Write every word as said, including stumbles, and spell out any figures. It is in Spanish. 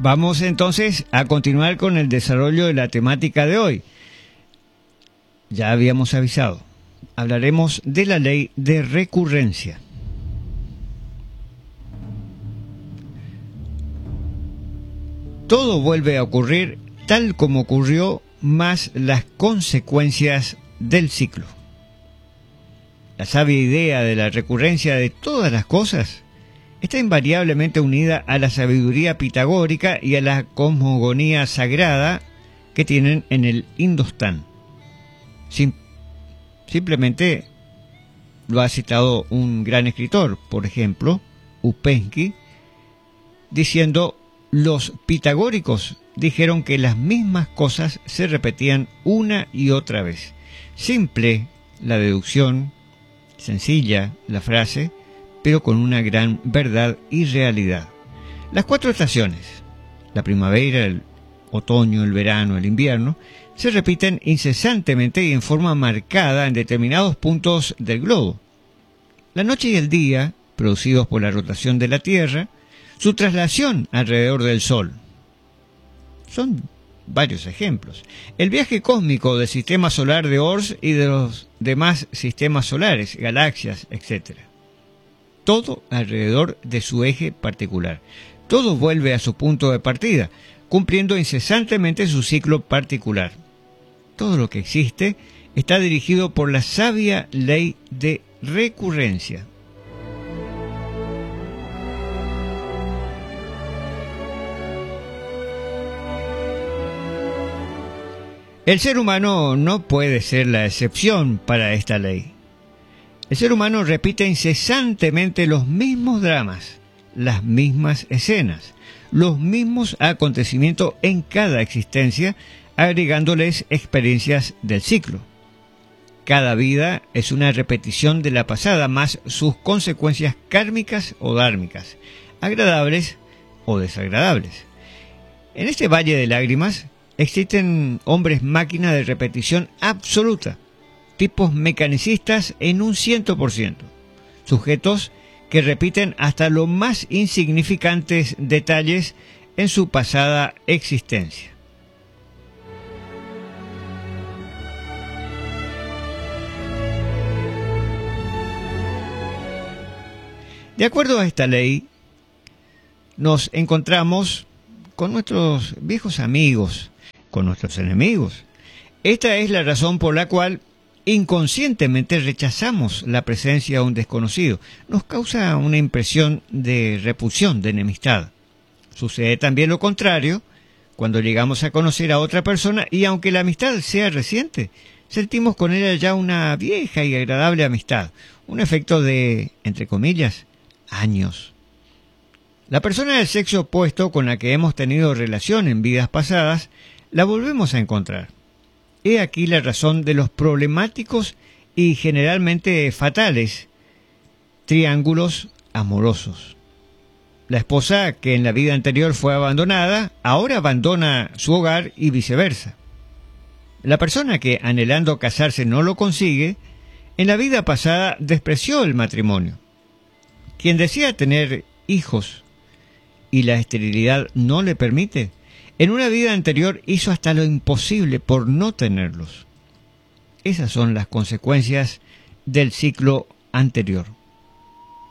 Vamos entonces a continuar con el desarrollo de la temática de hoy. Ya habíamos avisado, hablaremos de la ley de recurrencia. Todo vuelve a ocurrir tal como ocurrió, más las consecuencias del ciclo. La sabia idea de la recurrencia de todas las cosas está invariablemente unida a la sabiduría pitagórica y a la cosmogonía sagrada que tienen en el Indostán. Sim- simplemente lo ha citado un gran escritor, por ejemplo, Upensky, diciendo: los pitagóricos dijeron que las mismas cosas se repetían una y otra vez. Simple la deducción, sencilla la frase, pero con una gran verdad y realidad. Las cuatro estaciones, la primavera, el otoño, el verano, el invierno, se repiten incesantemente y en forma marcada en determinados puntos del globo. La noche y el día, producidos por la rotación de la Tierra, su traslación alrededor del Sol. Son varios ejemplos. El viaje cósmico del sistema solar de Ors y de los demás sistemas solares, galaxias, etcétera. Todo alrededor de su eje particular. Todo vuelve a su punto de partida, cumpliendo incesantemente su ciclo particular. Todo lo que existe está dirigido por la sabia ley de recurrencia. El ser humano no puede ser la excepción para esta ley. El ser humano repite incesantemente los mismos dramas, las mismas escenas, los mismos acontecimientos en cada existencia, agregándoles experiencias del ciclo. Cada vida es una repetición de la pasada, más sus consecuencias kármicas o dármicas, agradables o desagradables. En este valle de lágrimas existen hombres máquina de repetición absoluta, tipos mecanicistas en un ciento por ciento, sujetos que repiten hasta los más insignificantes detalles en su pasada existencia. De acuerdo a esta ley, nos encontramos con nuestros viejos amigos, con nuestros enemigos. Esta es la razón por la cual inconscientemente rechazamos la presencia de un desconocido. Nos causa una impresión de repulsión, de enemistad. Sucede también lo contrario cuando llegamos a conocer a otra persona y aunque la amistad sea reciente, sentimos con ella ya una vieja y agradable amistad, un efecto de, entre comillas, años. La persona del sexo opuesto con la que hemos tenido relación en vidas pasadas, la volvemos a encontrar. He aquí la razón de los problemáticos y generalmente fatales triángulos amorosos. La esposa que en la vida anterior fue abandonada, ahora abandona su hogar y viceversa. La persona que anhelando casarse no lo consigue, en la vida pasada despreció el matrimonio. Quien desea tener hijos y la esterilidad no le permite, en una vida anterior hizo hasta lo imposible por no tenerlos. Esas son las consecuencias del ciclo anterior.